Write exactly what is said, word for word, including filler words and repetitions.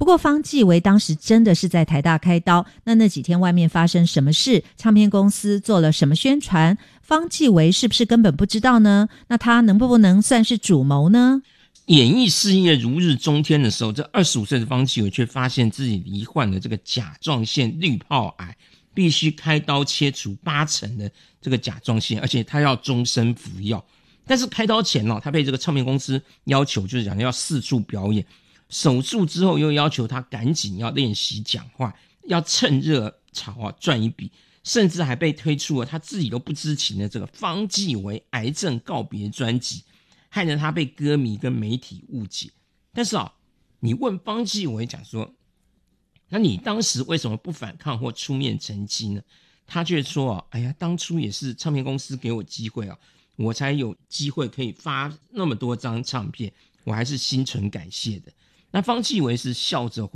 过方季惟当时真的是在台大开刀，那那几天外面发生什么事，唱片公司做了什么宣传，方季惟是不是根本不知道呢？那他能不能算是主谋呢？ 演艺事业如日中天的时候，这二十五岁的方季惟却发现自己罹患了这个甲状腺滤泡癌，必须开刀切除八成的这个甲状腺，而且他要终身服药。但是开刀前哦，他被这个唱片公司要求，就是讲要四处表演。手术之后又要求他赶紧要练习讲话，要趁热潮啊赚一笔，甚至还被推出了他自己都不知情的这个方季惟癌症告别专辑，害得他被歌迷跟媒体误解。但是啊，你问方季惟讲说，那你当时为什么不反抗或出面澄清呢？他却说啊，哎呀，当初也是唱片公司给我机会啊，我才有机会可以发那么多张唱片，我还是心存感谢的。那方季惟是笑着